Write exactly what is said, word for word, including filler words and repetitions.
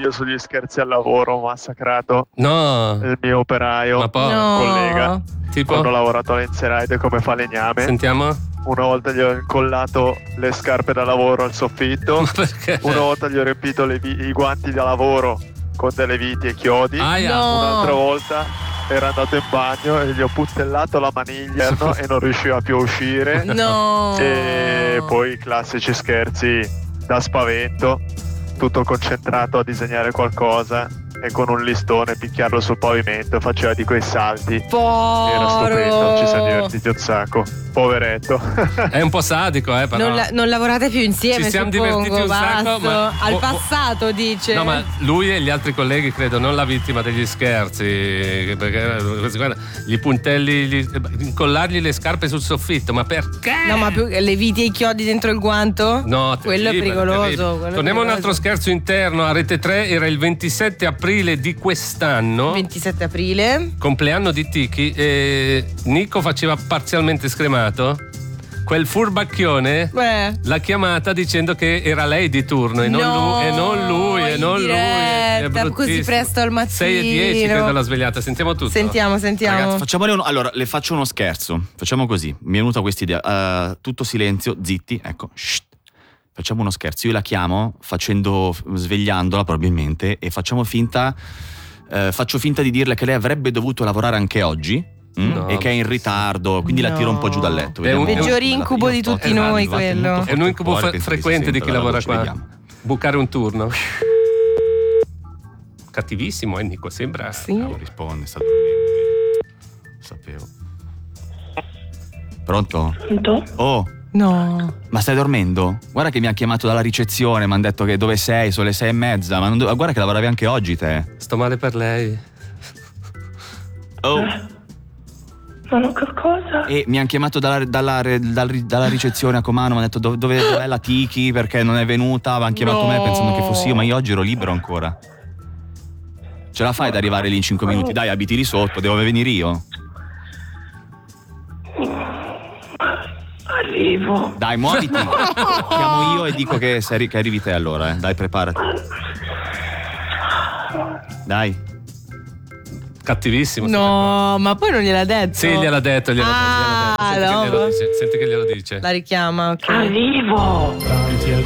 io sugli scherzi al lavoro, ho massacrato No. il mio operaio, Ma poi No. collega. tipo Quando ho lavorato all'Enseride come falegname. sentiamo. Una volta gli ho incollato le scarpe da lavoro al soffitto. Ma perché? Una volta gli ho riempito le vi- i guanti da lavoro con delle viti e chiodi. Aia. No. Un'altra volta era andato in bagno e gli ho puntellato la maniglia no? e non riusciva più a uscire. No. E poi i classici scherzi da spavento, tutto concentrato a disegnare qualcosa e con un listone picchiarlo sul pavimento, faceva di quei salti. Era stupendo, ci siamo divertiti un sacco. Poveretto. È un po' sadico, eh, però. Non, la- non lavorate più insieme, Ci siamo suppongo, divertiti un sacco, basta. ma- Al oh, oh. passato, dice. No, ma lui e gli altri colleghi, credo, non la vittima degli scherzi. Perché guarda, gli puntelli, gli, incollargli le scarpe sul soffitto, ma perché? No, ma più le viti e i chiodi dentro il guanto? No, quello è terribile, pericoloso. terribile. quello è Torniamo a un pericoloso. altro scherzo interno. A Rete tre era il ventisette aprile di quest'anno, ventisette aprile. compleanno di Tiki, e Nico faceva parzialmente scremato. Quel furbacchione Beh. l'ha chiamata dicendo che era lei di turno e non No, lui, e non lui, e in non lui. È diretta, bruttissimo. così presto al mattino. sei e dieci credo la svegliata. Sentiamo tutto. Sentiamo, sentiamo. Ragazzi, facciamone uno. Allora, le faccio uno scherzo. Facciamo così. Mi è venuta questa idea. Uh, tutto silenzio, zitti. Ecco. Shh. Facciamo uno scherzo. Io la chiamo facendo, svegliandola probabilmente, e facciamo finta. Uh, faccio finta di dirle che lei avrebbe dovuto lavorare anche oggi. Mm? No. E che è in ritardo, quindi No. la tiro un po' giù dal letto. È un- vediamo. Peggior incubo Io di sto- tutti esatto, noi, infatti, quello. molto È un forte incubo il cuore, fre- penso che si frequente di senta chi la lavora voce, qua. vediamo. Bucare un turno. Cattivissimo, eh, Nico, sembra. Sì. Non risponde, sta dormendo. Sapevo. Pronto? Pronto? Oh, No. ma stai dormendo? Guarda che mi ha chiamato dalla ricezione, mi hanno detto che dove sei, sono le sei e mezza, ma non do- guarda che lavoravi anche oggi te. Sto male per lei. Oh. Ma non che cosa? E mi hanno chiamato dalla, dalla, dalla- dalla ricezione a Comano, mi hanno detto dove, dove, dov'è la Tiki perché non è venuta, avevano chiamato No. me pensando che fossi io, ma io oggi ero libero ancora. Ce la fai ad arrivare lì in cinque minuti? Dai, abiti lì sotto, devo venire io. Arrivo. Dai, muoviti. Chiamo io e dico che, sei, che arrivi te allora, eh. Dai, preparati. Dai. Cattivissimo. No, ma poi non gliel'ha detto. Sì, gliel'ha detto, gliel'ha Ah, detto. Senti, no. che glielo dice, senti che glielo dice. La richiama, ok. Arrivo. R T L